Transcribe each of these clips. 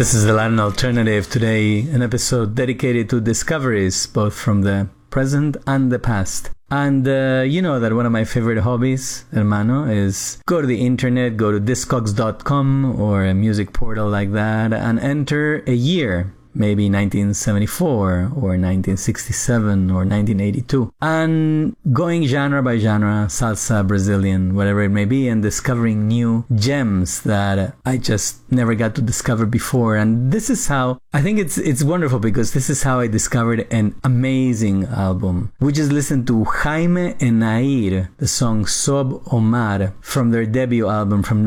This is the Latin Alternative. Today, an episode dedicated to discoveries, both from the present and the past. And you know that one of my favorite hobbies, hermano, is go to the internet, go to discogs.com or a music portal like that, and enter a year. Maybe 1974 or 1967 or 1982, and going genre by genre, salsa, Brazilian, whatever it may be, and discovering new gems that I just never got to discover before. And this is how I think it's wonderful, because this is how I discovered an amazing album. We just listened to Jaime and Nair, the song Sob Omar, from their debut album from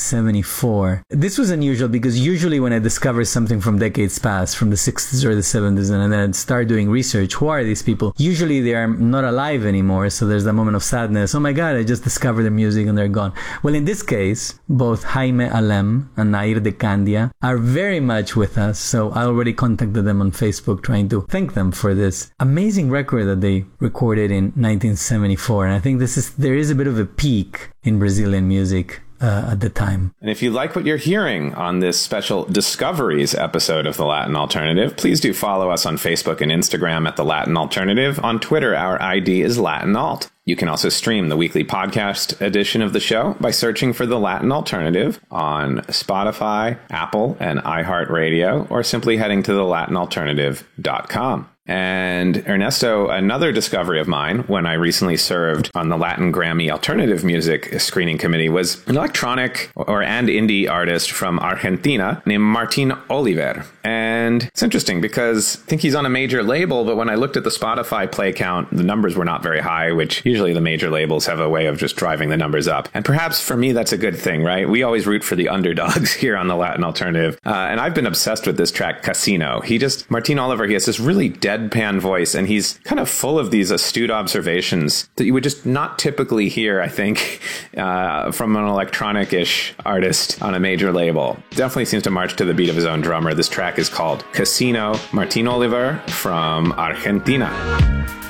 1974. This was unusual because usually when I discover something from decades past, from the 60s or the 70s, and then start doing research, who are these people? Usually they are not alive anymore, so there's that moment of sadness. Oh my God, I just discovered their music and they're gone. Well, in this case, both Jaime Alem and Nair de Candia are very much with us, so I already contacted them on Facebook trying to thank them for this amazing record that they recorded in 1974. And I think there is a bit of a peak in Brazilian music at the time. And if you like what you're hearing on this special Discoveries episode of The Latin Alternative, please do follow us on Facebook and Instagram at The Latin Alternative. On Twitter, our ID is Latin Alt. You can also stream the weekly podcast edition of the show by searching for The Latin Alternative on Spotify, Apple, and iHeartRadio, or simply heading to thelatinalternative.com. And Ernesto, another discovery of mine when I recently served on the Latin Grammy Alternative Music Screening Committee was an electronic and indie artist from Argentina named Martin Oliver. And it's interesting because I think he's on a major label, but when I looked at the Spotify play count, the numbers were not very high, which usually the major labels have a way of just driving the numbers up. And perhaps for me, that's a good thing, right? We always root for the underdogs here on the Latin Alternative. And I've been obsessed with this track, Casino. Martin Oliver, he has this really deadpan voice, and he's kind of full of these astute observations that you would just not typically hear, I think, from an electronic-ish artist on a major label. Definitely seems to march to the beat of his own drummer. This track is called Casino, Martin Oliver from Argentina.